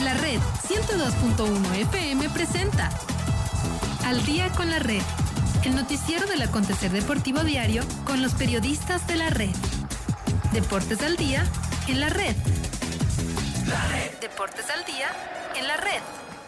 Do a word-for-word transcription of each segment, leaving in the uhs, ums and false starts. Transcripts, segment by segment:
La Red ciento dos punto uno F M presenta Al Día con la Red, el noticiero del acontecer deportivo diario con los periodistas de la Red. Deportes al día en la Red. La Red. Deportes al día en la Red.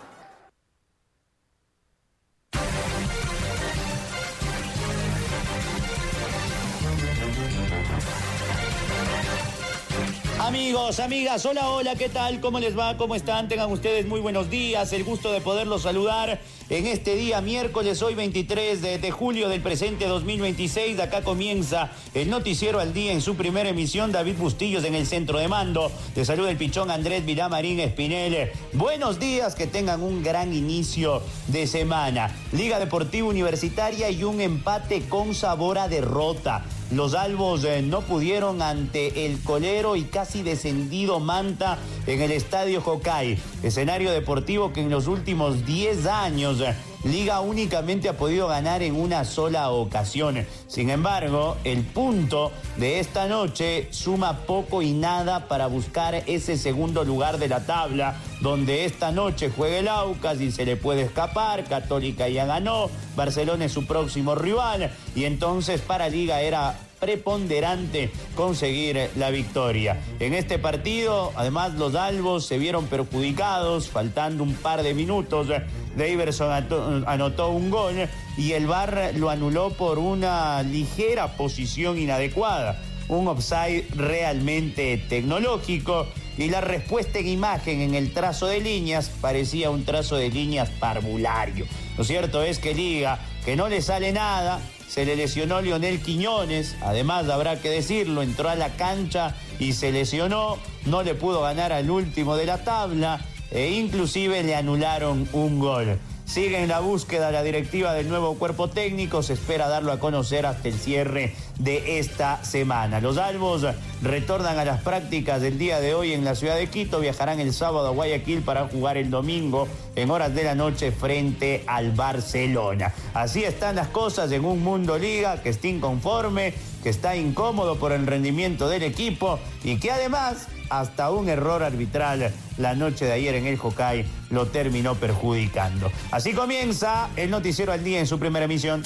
Amigos, amigas, hola, hola, ¿qué tal? ¿Cómo les va? ¿Cómo están? Tengan ustedes muy buenos días, el gusto de poderlos saludar en este día miércoles, hoy veintitrés de, de julio del presente dos mil veintiséis. Acá comienza el noticiero al día en su primera emisión. David Bustillos en el centro de mando. Te saluda el pichón Andrés Vilamarín Espinel. Buenos días, que tengan un gran inicio de semana. Liga Deportiva Universitaria y un empate con sabor a derrota. Los albos eh, no pudieron ante el colero y casi descendido Manta en el Estadio Jocay, escenario deportivo que en los últimos diez años eh, Liga únicamente ha podido ganar en una sola ocasión. Sin embargo, el punto de esta noche suma poco y nada para buscar ese segundo lugar de la tabla, donde esta noche juega el Aucas y se le puede escapar. Católica ya ganó, Barcelona es su próximo rival y entonces para Liga era preponderante conseguir la victoria. En este partido, además, los albos se vieron perjudicados, faltando un par de minutos. Daverson anotó un gol y el V A R lo anuló por una ligera posición inadecuada, un offside realmente tecnológico, y la respuesta en imagen en el trazo de líneas parecía un trazo de líneas parvulario. Lo cierto es que Liga, que no le sale nada, se le lesionó Lionel Quiñones, además habrá que decirlo, entró a la cancha y se lesionó, no le pudo ganar al último de la tabla e inclusive le anularon un gol. Sigue en la búsqueda la directiva del nuevo cuerpo técnico, se espera darlo a conocer hasta el cierre de esta semana. Los albos retornan a las prácticas del día de hoy en la ciudad de Quito, viajarán el sábado a Guayaquil para jugar el domingo en horas de la noche frente al Barcelona. Así están las cosas en un mundo Liga que está inconforme, que está incómodo por el rendimiento del equipo y que además hasta un error arbitral la noche de ayer en el Jocay lo terminó perjudicando. Así comienza el noticiero al día en su primera emisión.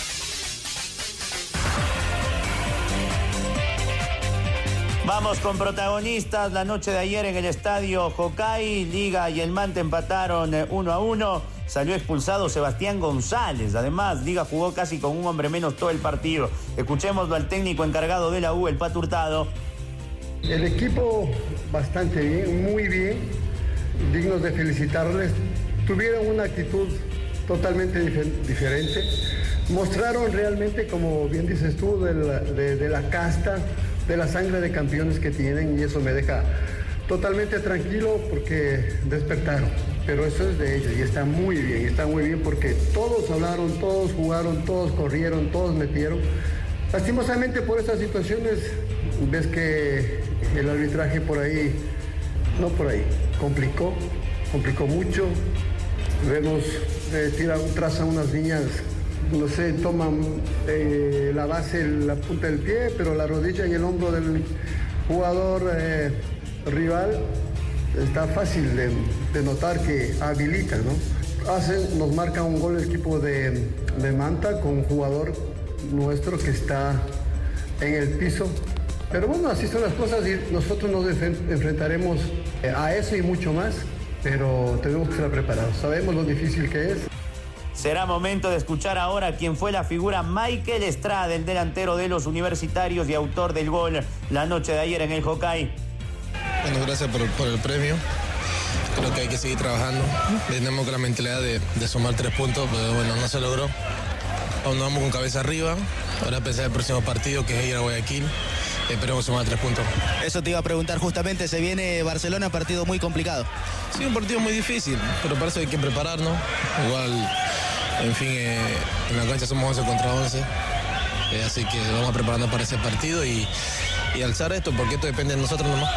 Vamos con protagonistas. La noche de ayer en el Estadio Jocay, Liga y el Manta empataron uno a uno. Salió expulsado Sebastián González. Además, Liga jugó casi con un hombre menos todo el partido. Escuchémoslo al técnico encargado de la U, el Pato Hurtado. El equipo bastante bien, muy bien, dignos de felicitarles. Tuvieron una actitud totalmente dif- diferente. Mostraron realmente, como bien dices tú, de la, de, de la casta, de la sangre de campeones que tienen, y eso me deja totalmente tranquilo porque despertaron. Pero eso es de ellos y está muy bien, está muy bien porque todos hablaron, todos jugaron, todos corrieron, todos metieron. Lastimosamente por estas situaciones ves que el arbitraje por ahí, no por ahí, complicó, complicó mucho. Vemos, eh, tiran, trazan unas líneas, no sé, toman eh, la base, la punta del pie, pero la rodilla y el hombro del jugador eh, rival está fácil de, de notar que habilita, ¿no? Hacen, nos marca un gol el equipo de, de Manta con un jugador nuestro que está en el piso. Pero bueno, así son las cosas y nosotros nos enfrentaremos a eso y mucho más, pero tenemos que estar preparados. Sabemos lo difícil que es. Será momento de escuchar ahora quién fue la figura Michael Estrada, el delantero de los universitarios y autor del gol la noche de ayer en el Jocay. Bueno, gracias por, por el premio. Creo que hay que seguir trabajando. Tenemos con la mentalidad de, de sumar tres puntos, pero bueno, no se logró. Aún vamos con cabeza arriba. Ahora pensar el próximo partido, que es ir a Guayaquil. Esperemos sumar tres puntos. Eso te iba a preguntar justamente, se viene Barcelona, partido muy complicado. Sí, un partido muy difícil, pero para eso hay que prepararnos. Igual, en fin, eh, en la cancha somos once contra once. Eh, así que vamos preparando para ese partido y, y alzar esto, porque esto depende de nosotros nomás.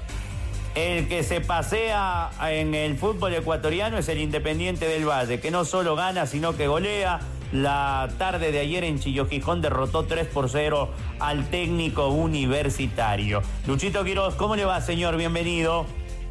El que se pasea en el fútbol ecuatoriano es el Independiente del Valle, que no solo gana, sino que golea. La tarde de ayer en Chillo Gijón derrotó tres por cero al técnico universitario. Luchito Quiroz, ¿cómo le va, señor? Bienvenido.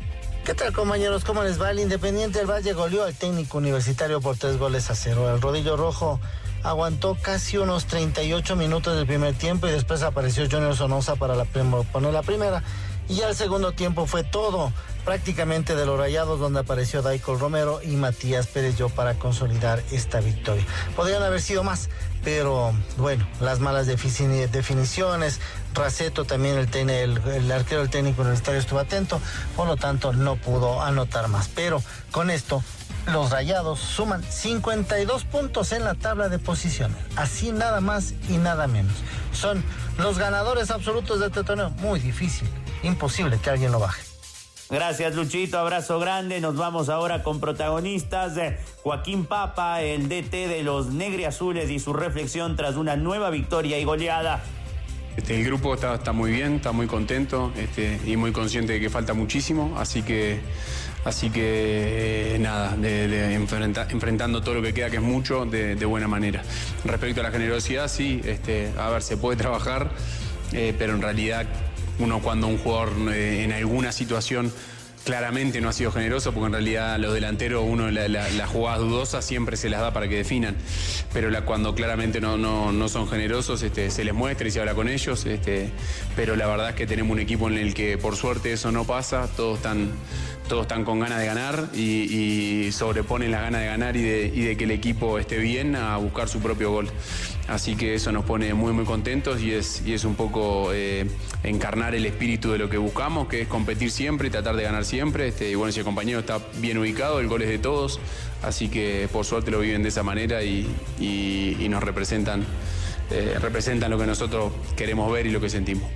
¿Qué tal, compañeros? ¿Cómo les va? El Independiente del Valle goleó al Técnico Universitario por tres goles a cero. El rodillo rojo aguantó casi unos treinta y ocho minutos del primer tiempo y después apareció Junior Sonosa para la, poner la primera. Y ya el segundo tiempo fue todo prácticamente de los Rayados, donde apareció Daicol Romero y Matías Pereyó para consolidar esta victoria. Podrían haber sido más, pero bueno, las malas definiciones, Raceto también, el, el, el arquero del Técnico Universitario estuvo atento, por lo tanto no pudo anotar más. Pero con esto, los Rayados suman cincuenta y dos puntos en la tabla de posiciones, así nada más y nada menos. Son los ganadores absolutos de este torneo. Muy difícil, imposible que alguien lo baje. Gracias, Luchito, abrazo grande. Nos vamos ahora con protagonistas. Joaquín Papa, el D T de los negriazules, y su reflexión tras una nueva victoria y goleada. Este, el grupo está, está muy bien, está muy contento este, y muy consciente de que falta muchísimo, así que, así que eh, nada, de, de enfrenta, enfrentando todo lo que queda, que es mucho, de, de buena manera. Respecto a la generosidad, sí, este, a ver, se puede trabajar, eh, pero en realidad uno, cuando un jugador eh, en alguna situación claramente no ha sido generoso, porque en realidad los delanteros, uno las la, la jugadas dudosas siempre se las da para que definan, pero la, cuando claramente no, no, no son generosos, este, se les muestra y se habla con ellos, este, pero la verdad es que tenemos un equipo en el que por suerte eso no pasa, todos están, todos están con ganas de ganar y, y sobreponen las ganas de ganar y de, y de que el equipo esté bien a buscar su propio gol. Así que eso nos pone muy muy contentos y es, y es un poco eh, encarnar el espíritu de lo que buscamos, que es competir siempre y tratar de ganar siempre. Este, y bueno, si el compañero está bien ubicado, el gol es de todos, así que por suerte lo viven de esa manera y, y, y nos representan, eh, representan lo que nosotros queremos ver y lo que sentimos.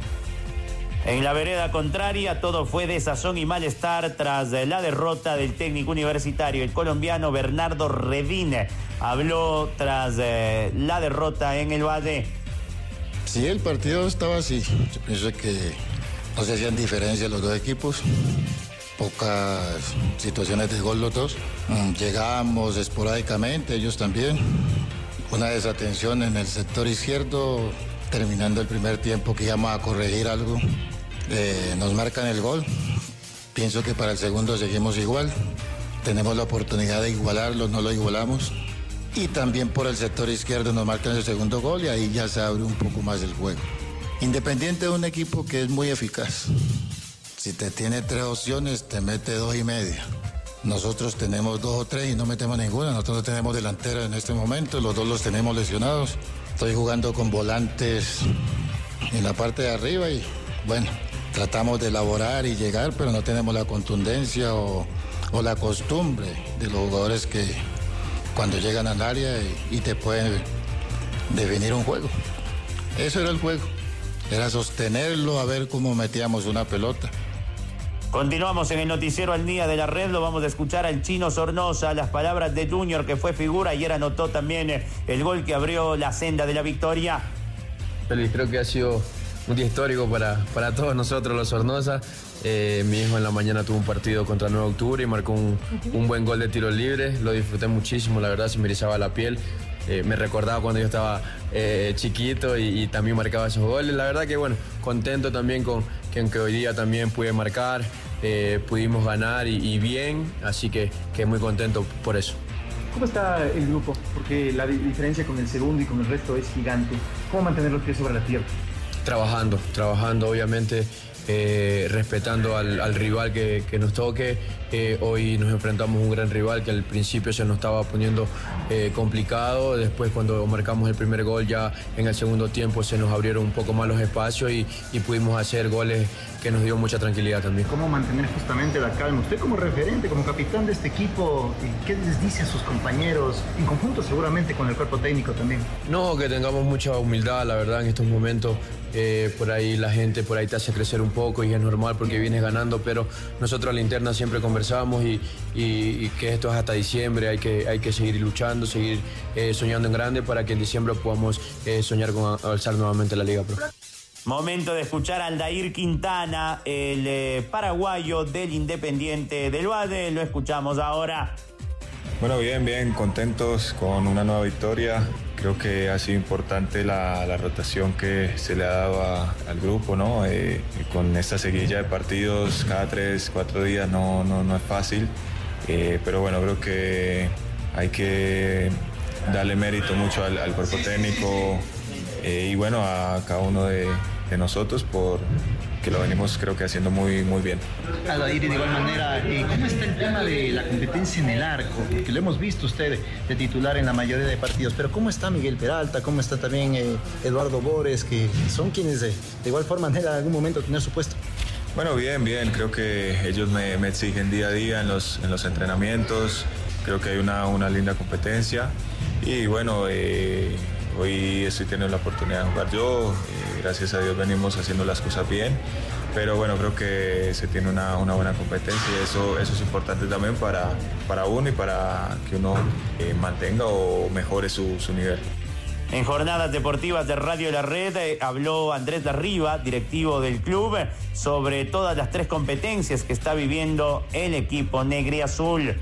En la vereda contraria, todo fue desazón y malestar tras la derrota del técnico universitario. El colombiano Bernardo Redine habló tras eh, la derrota en el Valle. Sí, el partido estaba así. Yo pienso que no se hacían diferencia los dos equipos. Pocas situaciones de gol los dos. Llegamos esporádicamente, ellos también. Una desatención en el sector izquierdo, terminando el primer tiempo, que íbamos a corregir algo. Eh, nos marcan el gol. Pienso que para el segundo seguimos igual. Tenemos la oportunidad de igualarlo, no lo igualamos. Y también por el sector izquierdo nos marcan el segundo gol y ahí ya se abre un poco más el juego. Independiente de un equipo que es muy eficaz. Si te tiene tres opciones, te mete dos y media. Nosotros tenemos dos o tres y no metemos ninguna. Nosotros no tenemos delantera en este momento, los dos los tenemos lesionados. Estoy jugando con volantes en la parte de arriba y bueno, tratamos de elaborar y llegar, pero no tenemos la contundencia o, o la costumbre de los jugadores que cuando llegan al área y, y te pueden definir un juego. Eso era el juego, era sostenerlo, a ver cómo metíamos una pelota. Continuamos en el noticiero al día de la red, lo vamos a escuchar al Chino Sornosa, las palabras de Junior, que fue figura, ayer anotó también el gol que abrió la senda de la victoria. Feliz, creo que ha sido un día histórico para, para todos nosotros los Sornosa. Eh, mi hijo en la mañana tuvo un partido contra nueve de octubre y marcó un, un buen gol de tiro libre, lo disfruté muchísimo, la verdad se me erizaba la piel. Eh, me recordaba cuando yo estaba eh, chiquito y, y también marcaba esos goles. La verdad que bueno, contento también con que, que hoy día también pude marcar, eh, pudimos ganar y, y bien, así que, que muy contento por eso. ¿Cómo está el grupo? Porque la diferencia con el segundo y con el resto es gigante. ¿Cómo mantener los pies sobre la tierra? Trabajando, trabajando obviamente. Eh, respetando al, al rival que, que nos toque. Eh, hoy nos enfrentamos a un gran rival que al principio se nos estaba poniendo eh, complicado. Después, cuando marcamos el primer gol, ya en el segundo tiempo se nos abrieron un poco más los espacios y, y pudimos hacer goles que nos dio mucha tranquilidad también. ¿Cómo mantener justamente la calma? Usted como referente, como capitán de este equipo, ¿qué les dice a sus compañeros? En conjunto seguramente con el cuerpo técnico también. No, que tengamos mucha humildad, la verdad, en estos momentos. Eh, por ahí la gente por ahí te hace crecer un poco y es normal porque vienes ganando, pero nosotros a la interna siempre conversamos y, y, y que esto es hasta diciembre, hay que, hay que seguir luchando, seguir eh, soñando en grande para que en diciembre podamos eh, soñar con alzar nuevamente la Liga Pro. Momento de escuchar a Aldair Quintana, el eh, paraguayo del Independiente del Valle, lo escuchamos ahora. Bueno, bien, bien, contentos con una nueva victoria creo que ha sido importante la, la rotación que se le ha dado a, al grupo, ¿no? Eh, con esta seguilla de partidos cada tres, cuatro días no, no, no es fácil, eh, pero bueno, creo que hay que darle mérito mucho al, al cuerpo técnico eh, y bueno, a cada uno de, de nosotros por que lo venimos creo que haciendo muy, muy bien. Aldair, de igual manera, eh, ¿cómo está el tema de la competencia en el arco? Porque lo hemos visto usted de titular en la mayoría de partidos, pero ¿cómo está Miguel Peralta? ¿Cómo está también eh, Eduardo Bores? Que son quienes de, de igual forma anhelan en algún momento tener su puesto. Bueno, bien, bien, creo que ellos me, me exigen día a día en los, en los entrenamientos, creo que hay una, una linda competencia y bueno, eh, hoy estoy teniendo la oportunidad de jugar yo, eh, gracias a Dios venimos haciendo las cosas bien, pero bueno, creo que se tiene una, una buena competencia y eso, eso es importante también para, para uno y para que uno eh, mantenga o mejore su, su nivel. En jornadas deportivas de Radio La Red eh, habló Andrés Darriba, directivo del club, sobre todas las tres competencias que está viviendo el equipo negriazul.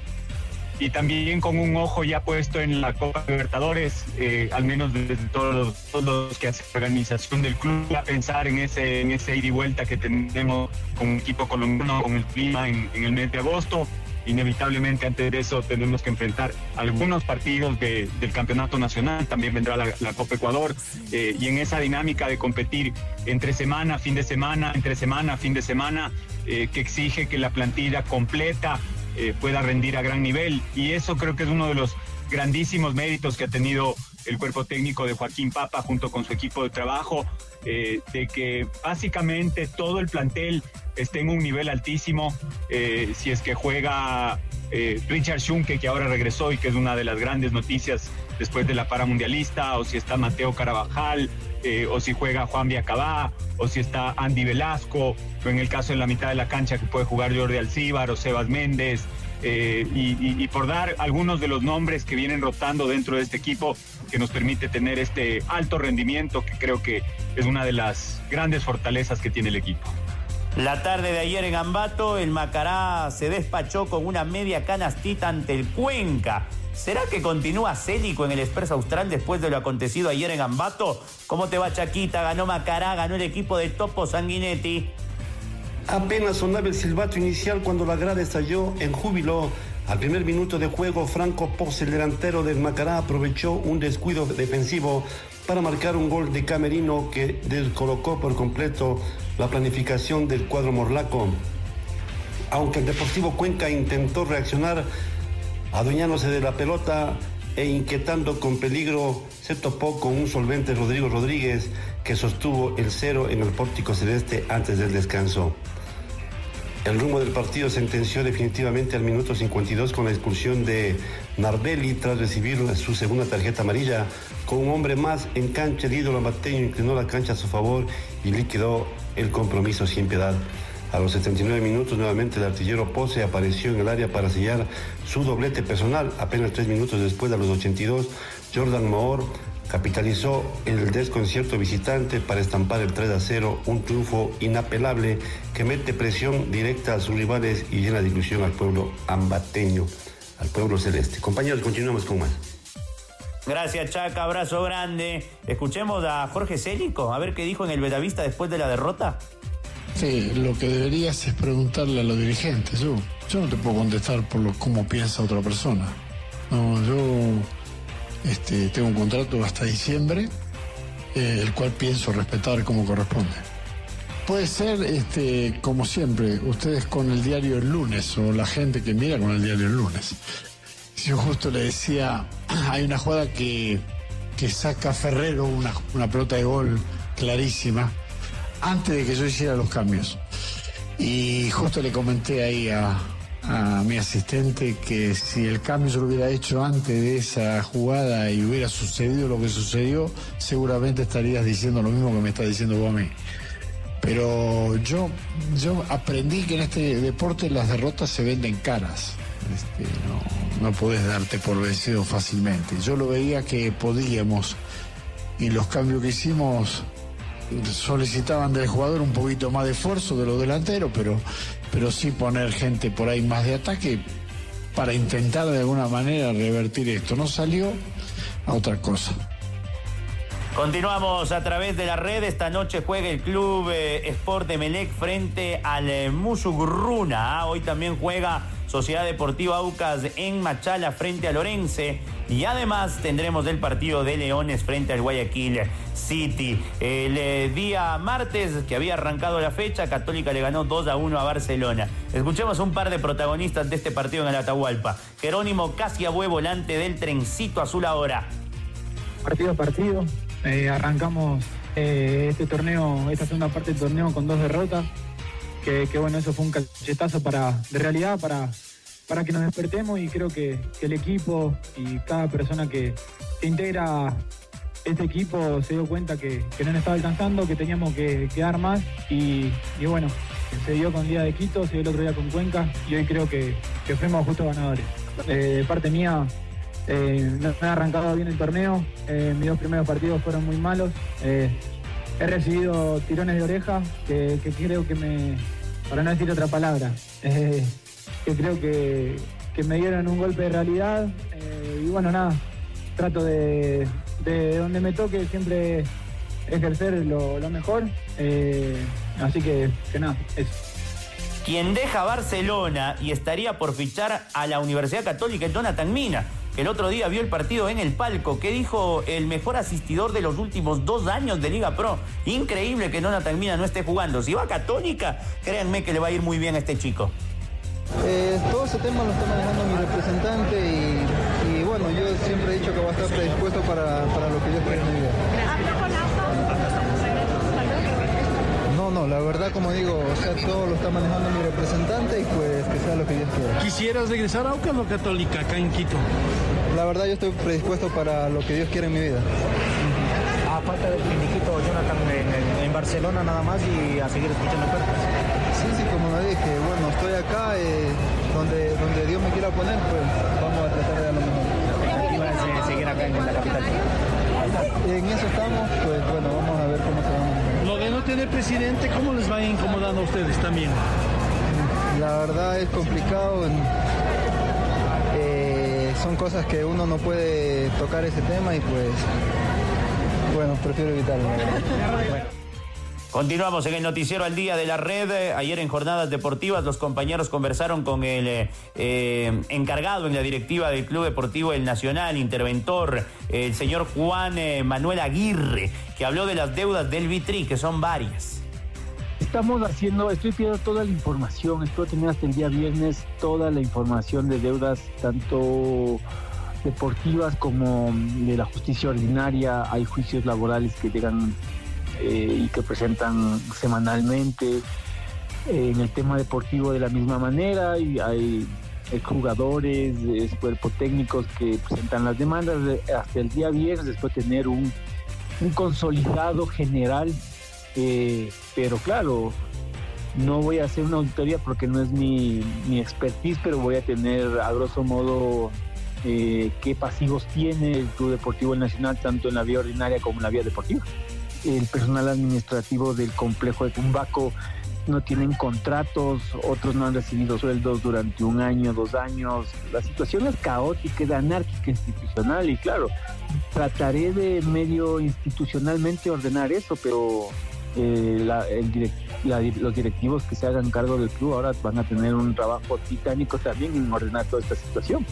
Y también con un ojo ya puesto en la Copa Libertadores, eh, al menos desde todos los, todos los que hacen organización del club, a pensar en ese, en ese ida y vuelta que tenemos con un equipo colombiano, con el clima en, en el mes de agosto. Inevitablemente antes de eso tenemos que enfrentar algunos partidos de, del campeonato nacional, también vendrá la, la Copa Ecuador, eh, y en esa dinámica de competir entre semana, fin de semana, entre semana, fin de semana, eh, que exige que la plantilla completa eh, pueda rendir a gran nivel, y eso creo que es uno de los grandísimos méritos que ha tenido el cuerpo técnico de Joaquín Papa junto con su equipo de trabajo, eh, de que básicamente todo el plantel esté en un nivel altísimo. Eh, si es que juega eh, Richard Schunke, que ahora regresó y que es una de las grandes noticias después de la para mundialista, o si está Mateo Carabajal, eh, o si juega Juan Viacabá, o si está Andy Velasco, o en el caso de la mitad de la cancha que puede jugar Jordi Alcíbar o Sebas Méndez, eh, y, y, y por dar algunos de los nombres que vienen rotando dentro de este equipo que nos permite tener este alto rendimiento que creo que es una de las grandes fortalezas que tiene el equipo. La tarde de ayer en Ambato, el Macará se despachó con una media canastita ante el Cuenca. ¿Será que continúa Célico en el Spurs Austral después de lo acontecido ayer en Ambato? ¿Cómo te va, Chaquita? Ganó Macará, ganó el equipo de Topo Sanguinetti. Apenas sonaba el silbato inicial cuando la grada estalló en júbilo. Al primer minuto de juego, Franco Pos, el delantero del Macará, aprovechó un descuido defensivo para marcar un gol de Camerino que descolocó por completo la planificación del cuadro morlaco. Aunque el Deportivo Cuenca intentó reaccionar, adueñándose de la pelota e inquietando con peligro, se topó con un solvente Rodrigo Rodríguez que sostuvo el cero en el pórtico celeste antes del descanso. El rumbo del partido sentenció definitivamente al minuto cincuenta y dos con la expulsión de Nardelli tras recibir su segunda tarjeta amarilla. Con un hombre más en cancha, el ídolo ambateño inclinó la cancha a su favor y liquidó el compromiso sin piedad. A los setenta y nueve minutos nuevamente el artillero Pose apareció en el área para sellar su doblete personal. Apenas tres minutos después, a los ochenta y dos, Jordan Moore capitalizó el desconcierto visitante para estampar el tres a cero, un triunfo inapelable que mete presión directa a sus rivales y llena de ilusión al pueblo ambateño, al pueblo celeste. Compañeros, continuamos con más. Gracias, Chaca, abrazo grande. Escuchemos a Jorge Célico, a ver qué dijo en el Bellavista después de la derrota. Sí, lo que deberías es preguntarle a los dirigentes. Yo, yo no te puedo contestar por lo, cómo piensa otra persona. No, yo este, tengo un contrato hasta diciembre, eh, el cual pienso respetar como corresponde. Puede ser, este, como siempre, ustedes con el diario el lunes, o la gente que mira con el diario el lunes. Yo justo le decía, hay una jugada que, que saca Ferrero, una, una pelota de gol clarísima, antes de que yo hiciera los cambios. Y justo le comenté ahí a, a mi asistente que si el cambio yo lo hubiera hecho antes de esa jugada y hubiera sucedido lo que sucedió, seguramente estarías diciendo lo mismo que me estás diciendo vos a mí. Pero yo, yo aprendí que en este deporte las derrotas se venden caras. Este, no, no podés darte por vencido fácilmente. Yo lo veía que podíamos, y los cambios que hicimos solicitaban del jugador un poquito más de esfuerzo de los delanteros, pero, pero sí poner gente por ahí más de ataque para intentar de alguna manera revertir esto. No salió, a otra cosa. Continuamos a través de la red. Esta noche juega el Club eh, Sport de Emelec frente al eh, Musugruna. ¿ah? Hoy también juega Sociedad Deportiva Aucas en Machala frente a Lorense. Y además tendremos el partido de Leones frente al Guayaquil City. El eh, día martes, que había arrancado la fecha, Católica le ganó dos a uno a Barcelona. Escuchemos un par de protagonistas de este partido en el Atahualpa. Jerónimo Casiabue, volante del Trencito Azul ahora. Partido a partido. Eh, arrancamos eh, este torneo, esta segunda parte del torneo con dos derrotas, que, que bueno, eso fue un cachetazo para, de realidad para, para que nos despertemos, y creo que, que el equipo y cada persona que, que integra este equipo se dio cuenta que, que no nos estaba alcanzando, que teníamos que, que dar más, y, y bueno, se dio con el día de Quito, se dio el otro día con Cuenca, y hoy creo que, que fuimos justos ganadores. Eh, de parte mía, Eh, no me ha arrancado bien el torneo, eh, mis dos primeros partidos fueron muy malos, eh, he recibido tirones de oreja que, que creo que me, para no decir otra palabra, eh, que creo que, que me dieron un golpe de realidad, eh, y bueno, nada, trato de, de donde me toque siempre ejercer lo, lo mejor, eh, así que, que nada, eso. Quien deja Barcelona y estaría por fichar a la Universidad Católica es Jonathan Mina, que el otro día vio el partido en el palco. ¿Qué dijo el mejor asistidor de los últimos dos años de Liga Pro? Increíble que Jonathan Mina no esté jugando. Si va a Católica, créanme que le va a ir muy bien a este chico. Eh, todo ese tema lo está manejando mi representante y, y bueno, yo siempre he dicho que va a estar predispuesto para, para lo que yo quiera en mi vida. No, no, la verdad, como digo, o sea, todo lo está manejando mi representante y pues que sea lo que Dios quiera. ¿Quisieras regresar a Aucas o Católica acá en Quito? La verdad, yo estoy predispuesto para lo que Dios quiera en mi vida. A falta del finiquito, Jonathan, en, en, en Barcelona nada más y a seguir escuchando ofertas. Sí, sí, como lo dije, bueno, estoy acá, eh, donde, donde Dios me quiera poner, pues vamos a tratar de dar lo mejor. ¿Vas a seguir acá en la capital? En eso estamos, pues bueno, vamos a ver cómo se va. Lo de no tener presidente, ¿cómo les va incomodando a ustedes también? La verdad es complicado. Eh, son cosas que uno no puede tocar ese tema y pues, bueno, prefiero evitarlo. Bueno. Continuamos en el noticiero al día de la red. Ayer en Jornadas Deportivas los compañeros conversaron con el eh, eh, encargado en la directiva del Club Deportivo El Nacional, interventor, el señor Juan eh, Manuel Aguirre, que habló de las deudas del Vitri, que son varias. Estamos haciendo, estoy pidiendo toda la información, espero tener hasta el día viernes toda la información de deudas, tanto deportivas como de la justicia ordinaria. Hay juicios laborales que llegan Eh, y que presentan semanalmente. Eh, en el tema deportivo de la misma manera, y hay jugadores, eh, cuerpos técnicos que presentan las demandas. Hasta el día viernes después tener un, un consolidado general, eh, pero claro, no voy a hacer una auditoría porque no es mi, mi expertise, pero voy a tener a grosso modo eh, qué pasivos tiene el Club Deportivo El Nacional, tanto en la vía ordinaria como en la vía deportiva. El personal administrativo del complejo de Tumbaco no tienen contratos, otros no han recibido sueldos durante un año, dos años. La situación es caótica, es anárquica institucional, y claro, trataré de medio institucionalmente ordenar eso, pero eh, la, el direct, la, los directivos que se hagan cargo del club ahora van a tener un trabajo titánico también en ordenar toda esta situación.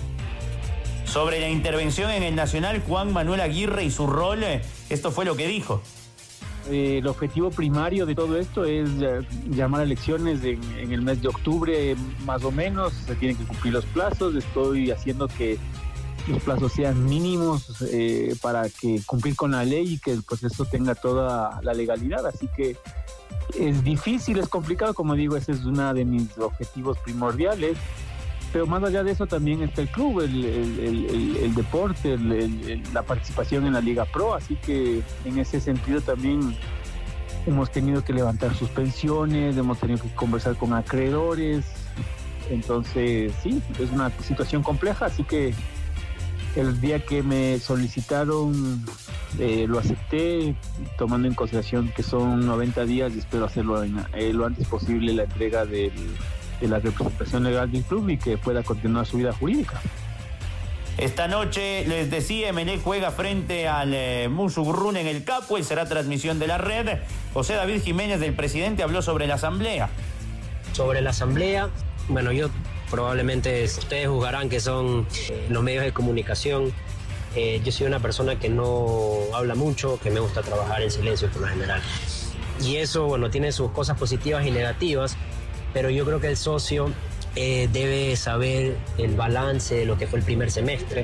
Sobre la intervención en el Nacional, Juan Manuel Aguirre y su rol, esto fue lo que dijo. Eh, el objetivo primario de todo esto es eh, llamar a elecciones en, en el mes de octubre, más o menos. Se tienen que cumplir los plazos. Estoy haciendo que los plazos sean mínimos eh, para que cumplir con la ley y que el proceso tenga toda la legalidad. Así que es difícil, es complicado. Como digo, ese es uno de mis objetivos primordiales. Pero más allá de eso también está el club, el, el, el, el deporte, el, el, la participación en la Liga Pro, así que en ese sentido también hemos tenido que levantar suspensiones, hemos tenido que conversar con acreedores, entonces sí, es una situación compleja, así que el día que me solicitaron eh, lo acepté, tomando en consideración que son noventa días y espero hacerlo en, eh, lo antes posible la entrega del... de la representación legal del club y que pueda continuar su vida jurídica. Esta noche, les decía, Emelec juega frente al eh, Musugrún en el Capo y será transmisión de la red. José David Jiménez, del presidente, habló sobre la asamblea. Sobre la asamblea, bueno, yo probablemente ustedes juzgarán que son eh, los medios de comunicación. Eh, yo soy una persona que no habla mucho, que me gusta trabajar en silencio por lo general. Y eso, bueno, tiene sus cosas positivas y negativas, pero yo creo que el socio eh, debe saber el balance de lo que fue el primer semestre,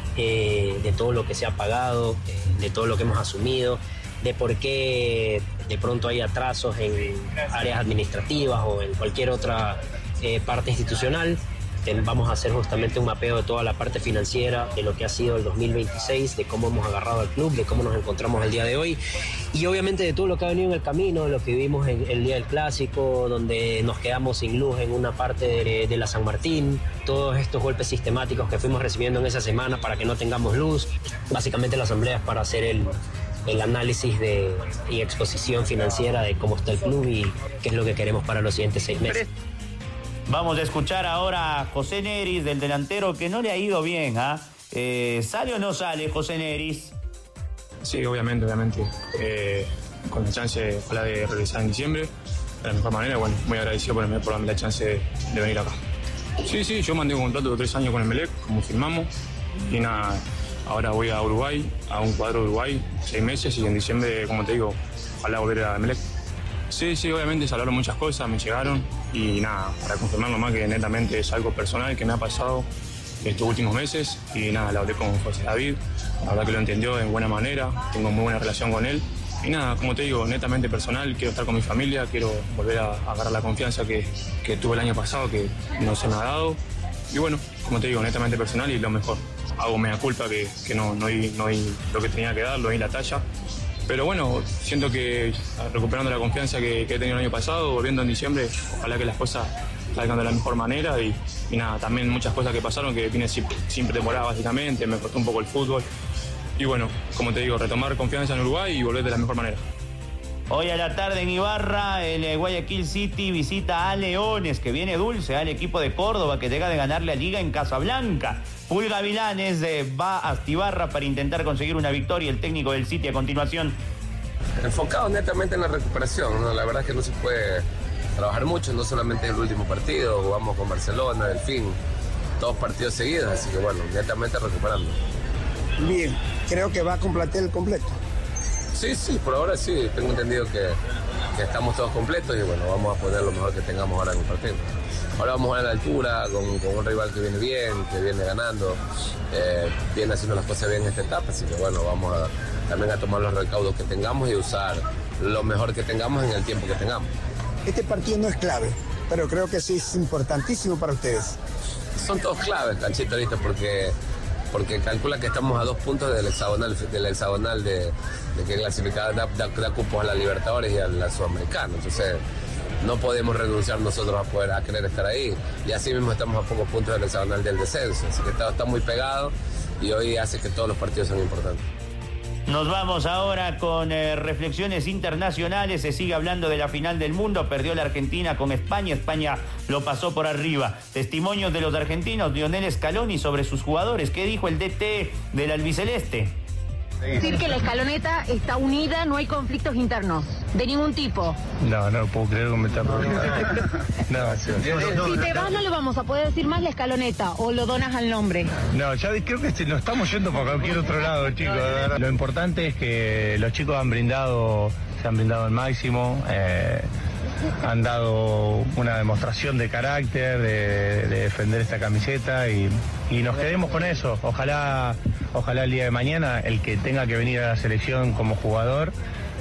eh, de todo lo que se ha pagado, eh, de todo lo que hemos asumido, de por qué de pronto hay atrasos en áreas administrativas o en cualquier otra eh, parte institucional. Vamos a hacer justamente un mapeo de toda la parte financiera de lo que ha sido el dos mil veintiséis, de cómo hemos agarrado al club, de cómo nos encontramos el día de hoy y obviamente de todo lo que ha venido en el camino, de lo que vivimos en el día del clásico, donde nos quedamos sin luz en una parte de, de la San Martín, todos estos golpes sistemáticos que fuimos recibiendo en esa semana para que no tengamos luz. Básicamente la asamblea es para hacer el, el análisis de, y exposición financiera de cómo está el club y qué es lo que queremos para los siguientes seis meses. Vamos a escuchar ahora a José Neris, del delantero, que no le ha ido bien. ¿ah? Eh, ¿Sale o no sale José Neris? Sí, obviamente, obviamente. Eh, con la chance, ojalá de regresar en diciembre, de la mejor manera. Bueno, muy agradecido por, por darme la chance de, de venir acá. Sí, sí, yo mandé un contrato de tres años con el Emelec, como firmamos. Y nada, ahora voy a Uruguay, a un cuadro de Uruguay, seis meses, y en diciembre, como te digo, ojalá volver a Emelec. Sí, sí, obviamente se hablaron muchas cosas, me llegaron y nada, para confirmarlo más que netamente es algo personal que me ha pasado estos últimos meses y nada, la hablé con José David, la verdad que lo entendió en buena manera, tengo muy buena relación con él y nada, como te digo, netamente personal, quiero estar con mi familia, quiero volver a, a agarrar la confianza que, que tuve el año pasado que no se me ha dado y bueno, como te digo, netamente personal y lo mejor, hago mea culpa que, que no, no, di, no di lo que tenía que dar, no di la talla. Pero bueno, siento que recuperando la confianza que, que he tenido el año pasado, volviendo en diciembre, ojalá que las cosas salgan de la mejor manera y, y nada, también muchas cosas que pasaron que vine sin, sin pretemporada básicamente, me costó un poco el fútbol y bueno, como te digo, retomar confianza en Uruguay y volver de la mejor manera. Hoy a la tarde en Ibarra, el Guayaquil City visita a Leones, que viene dulce al equipo de Córdoba, que llega de ganar la Liga en Casablanca. Pulga Gavilanes eh, va hasta Ibarra para intentar conseguir una victoria. El técnico del City a continuación. Enfocado netamente en la recuperación, ¿no? La verdad es que no se puede trabajar mucho, no solamente en el último partido, jugamos con Barcelona, Delfín, todos partidos seguidos, así que bueno, netamente recuperando. Bien, creo que va con plantel completo. Sí, sí, por ahora sí, tengo entendido que, que estamos todos completos y bueno, vamos a poner lo mejor que tengamos ahora en el partido. Ahora vamos a la altura con, con un rival que viene bien, que viene ganando, eh, viene haciendo las cosas bien en esta etapa, así que bueno, vamos a, también a tomar los recaudos que tengamos y usar lo mejor que tengamos en el tiempo que tengamos. Este partido no es clave, pero creo que sí es importantísimo para ustedes. Son todos claves, Canchito, ¿viste? Porque... porque calcula que estamos a dos puntos del hexagonal, del hexagonal de, de que clasificada da, da, da cupos a la Libertadores y a la Sudamericana. Entonces no podemos renunciar nosotros a poder a querer estar ahí. Y así mismo estamos a pocos puntos del hexagonal del descenso. Así que está, está muy pegado y hoy hace que todos los partidos sean importantes. Nos vamos ahora con eh, reflexiones internacionales. Se sigue hablando de la final del mundo. Perdió la Argentina con España. España lo pasó por arriba. Testimonios de los argentinos. Lionel Scaloni sobre sus jugadores. ¿Qué dijo el D T del albiceleste? Decir que la escaloneta está unida, no hay conflictos internos, de ningún tipo. No, no puedo creer que me está perdiendo. No, si te vas no le vamos a poder decir más la escaloneta o lo donas al nombre. No, ya creo que nos estamos yendo para cualquier otro lado, chicos. Lo importante es que los chicos han brindado, se han brindado al máximo, eh, han dado una demostración de carácter, de, de defender esta camiseta y, y nos quedemos con eso. Ojalá, ojalá el día de mañana el que tenga que venir a la selección como jugador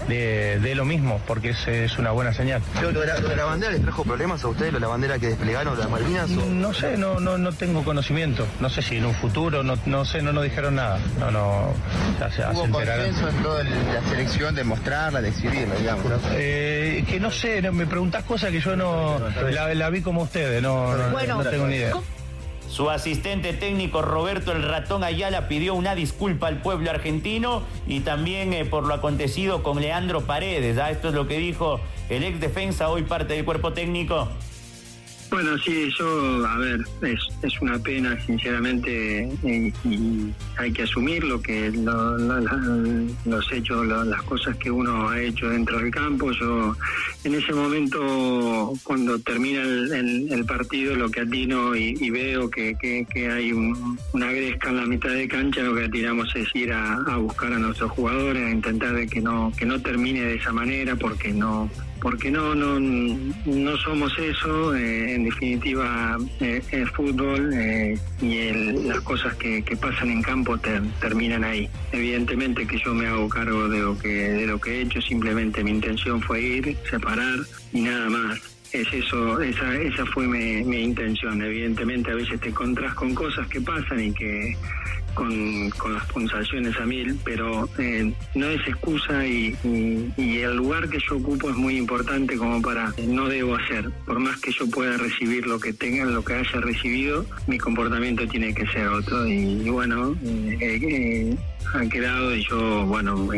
de, de lo mismo, porque es, es una buena señal. ¿Lo de, la, ¿Lo de la bandera les trajo problemas a ustedes, lo de la bandera que desplegaron, de las Malvinas? O... No sé, no, no, no tengo conocimiento. No sé si en un futuro, no, no sé, no nos dijeron nada. No, no, ya se, ¿Hubo consenso en toda la selección de mostrarla, de exhibirla, digamos? Eh, que no sé, no, me preguntás cosas que yo no la, la vi como ustedes, no, no, bueno, no tengo ni idea. Su asistente técnico Roberto El Ratón Ayala pidió una disculpa al pueblo argentino y también eh, por lo acontecido con Leandro Paredes. ¿ah? Esto es lo que dijo el ex defensa, hoy parte del cuerpo técnico. Bueno, sí, yo, a ver, es, es una pena, sinceramente, y, y hay que asumir lo que lo, lo, lo, los hechos, lo, las cosas que uno ha hecho dentro del campo. Yo, en ese momento, cuando termina el, el, el partido, lo que atino y, y veo que, que, que hay un, una gresca en la mitad de cancha, lo que atinamos es ir a, a buscar a nuestros jugadores, a intentar de que no que no termine de esa manera, porque no porque no no no somos eso. Eh, en definitiva, eh, el fútbol eh, y el, las cosas que, que pasan en campo ter, terminan ahí. Evidentemente que yo me hago cargo de lo que de lo que he hecho. Simplemente mi intención fue ir, separar y nada más. Es eso, esa esa fue mi, mi intención. Evidentemente a veces te encontrás con cosas que pasan y que con, con las pulsaciones a mil, pero eh, no es excusa, y, y, y el lugar que yo ocupo es muy importante como para eh, no debo hacer. Por más que yo pueda recibir lo que tenga, lo que haya recibido, mi comportamiento tiene que ser otro. Y, y bueno, eh, eh, ha quedado, y yo, bueno,